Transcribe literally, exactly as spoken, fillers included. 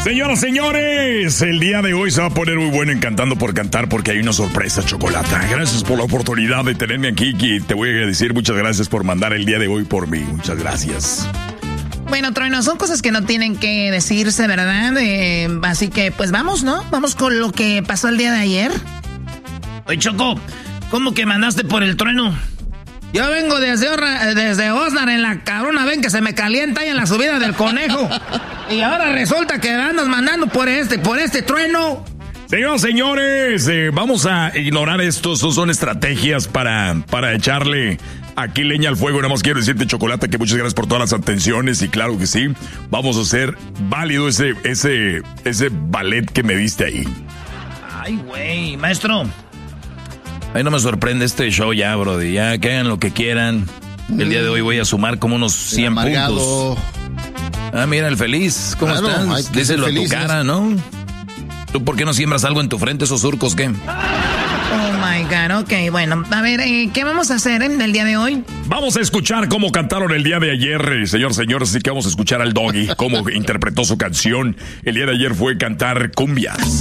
Señoras, señores, el día de hoy se va a poner muy bueno en Cantando por Cantar porque hay una sorpresa, Chocolata. Gracias por la oportunidad de tenerme aquí y te voy a decir muchas gracias por mandar el día de hoy por mí. Muchas gracias. Bueno, Trueno, son cosas que no tienen que decirse, ¿verdad? Eh, así que, pues vamos, ¿no? Vamos con lo que pasó el día de ayer. Oye, Choco, ¿cómo que mandaste por el Trueno? Yo vengo desde, desde Osnar en la cabrona, ven que se me calienta ahí en la subida del Conejo. Y ahora resulta que andas mandando por este, por este Trueno. Señoras, señores, eh, vamos a ignorar esto. Son, son estrategias para, para echarle aquí leña al fuego. Nada más quiero decirte, Chocolata, que muchas gracias por todas las atenciones. Y claro que sí, vamos a hacer válido ese, ese, ese ballet que me diste ahí. Ay, güey, maestro. Ay, no me sorprende este show ya, brody. Ya que hagan lo que quieran. El día de hoy voy a sumar como unos cien puntos. Ah, mira, el feliz. ¿Cómo claro, estás? Díselo a tu cara, ¿no? ¿Tú por qué no siembras algo en tu frente, esos surcos, qué? Oh, my God. Ok, bueno. A ver, eh, ¿qué vamos a hacer en el día de hoy? Vamos a escuchar cómo cantaron el día de ayer, eh, señor, señor. Así que vamos a escuchar al Doggy, cómo interpretó su canción. El día de ayer fue cantar cumbias.